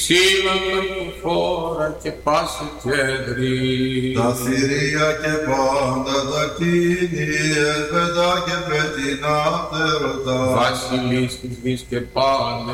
Σύλλογα και φόρα και πάση κέντρη. Τα θηρία και πάντα τα κτίνη, εσπετά και πετεινά πτερωτά. Βασιλείς της γης και πάντα